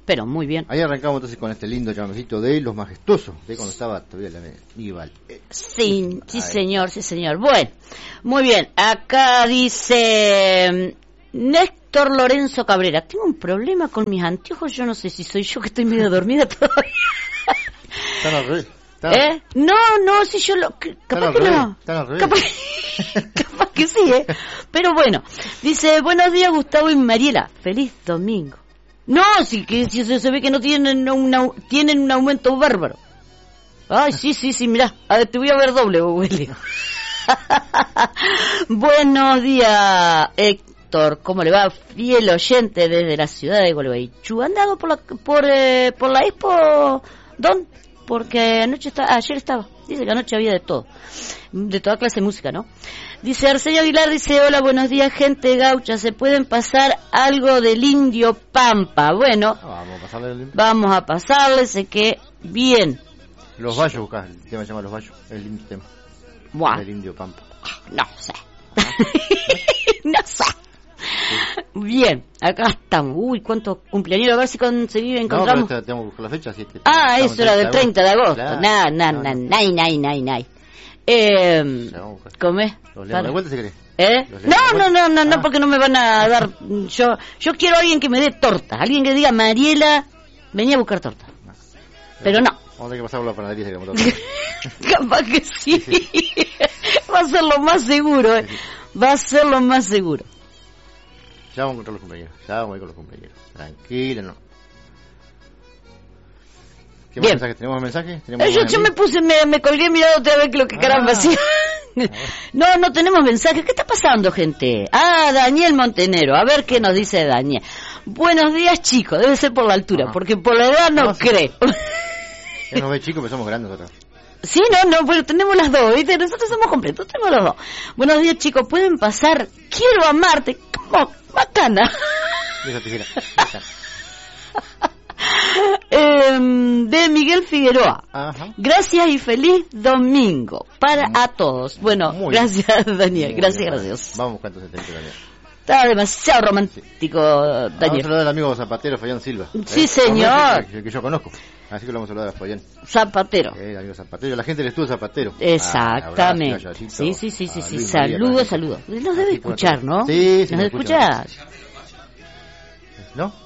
pero muy bien. Ahí arrancamos entonces con este lindo chamamecito de Los Majestuosos, de cuando estaba todavía la medieval. Sí, señor, sí, señor. Bueno, muy bien. Acá dice Néstor Lorenzo Cabrera. Tengo un problema con mis anteojos, yo no sé si soy yo que estoy medio dormida todavía. Están al revés. No, si yo lo... Capaz que no. Están al revés. Capaz que sí, Pero bueno, dice, buenos días Gustavo y Mariela. Feliz domingo. No, sí, que si se ve que no tienen tienen un aumento bárbaro. Ay, sí, mirá, a ver, te voy a ver doble, Willy. Buenos días, Héctor, ¿cómo le va? Fiel oyente desde la ciudad de Gualeguaychú. ¿Han andado por la expo, Don? Porque ayer estaba, dice que anoche había de todo, de toda clase de música, ¿no? Dice Arsenio Aguilar, dice, hola, buenos días, gente gaucha, ¿se pueden pasar algo del Indio Pampa? Bueno, vamos a pasarle, sé que bien. Los Vallos, buscás, el tema se llama Los Vallos, el lindo tema. Buah. Del Indio Pampa. No sé. No sé. Bien, acá estamos. Uy, cuántos cumpleaños, a ver si encontramos. No, pero tenemos que buscar la fecha. Eso era del 30 de agosto. Claro. Nay. ¿Cómo es? ¿Los leemos de vuelta si querés? No, porque no me van a dar. Yo quiero a alguien que me dé torta. Alguien que diga, Mariela, venía a buscar torta. Pero no. Vamos a tener que pasarlo a la panadería si queremos torta. Capaz que sí. Va a ser lo más seguro, Va a ser lo más seguro. Ya vamos a encontrar los compañeros. Ya vamos a ir con los compañeros. Tranquilo, no. ¿Qué más mensajes? ¿Tenemos mensajes? Yo me colgué mirándote a ver lo que caramba hacía. No tenemos mensajes. ¿Qué está pasando, gente? Daniel Montenero. A ver qué nos dice Daniel. Buenos días, chicos. Debe ser por la altura, porque por la edad no creo. Ya nos ve chicos, pero somos grandes nosotros. Sí, pero tenemos las dos, ¿viste? Nosotros somos completos, tenemos los dos. Buenos días, chicos, pueden pasar Quiero amarte. ¿Cómo? Bacana. De Miguel Figueroa. Ajá. Gracias y feliz domingo a todos. Bueno, gracias, Daniel. Gracias. Vamos, ¿cuántos se Daniel? Está demasiado romántico, Daniel. Vamos a saludar al amigo zapatero Fabián Silva. Sí, señor. Que yo conozco. Así que lo vamos a saludar a Fabián. Zapatero. Amigo Zapatero. La gente del estudio Zapatero. Exactamente. Sí. Saludos. Nos debe escuchar, ¿no? Sí, nos debe escuchar. ¿No?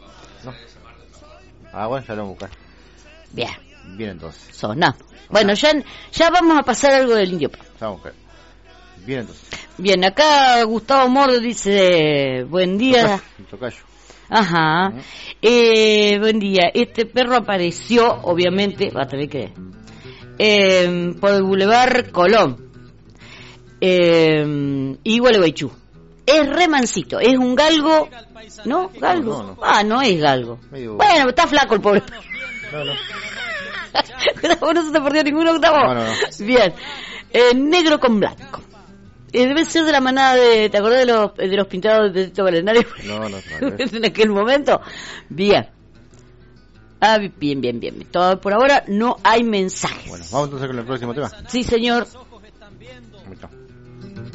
Bueno, ya lo vamos a buscar. Bien, entonces. Sonamos. Bueno, ya vamos a pasar algo del Indio Pampa. Vamos a buscar. Bien, entonces. Bien, acá Gustavo Mordo dice, buen día. Tocayo. Ajá. Buen día. Este perro apareció, obviamente, va a tener que por el Boulevard Colón y Gualeguaychú. Es remancito, es un galgo. ¿No? ¿Galgo? No. No es galgo. Bueno, está flaco el pobre perro. No. No se te perdió ninguno, Gustavo. No. Bien. Negro con blanco. Debe ser de la manada ¿te acordás de los pintados de Tito Balenario? No. En aquel momento. Bien. Bien. Todo, por ahora no hay mensajes. Bueno, vamos entonces con el próximo tema. Sí, señor.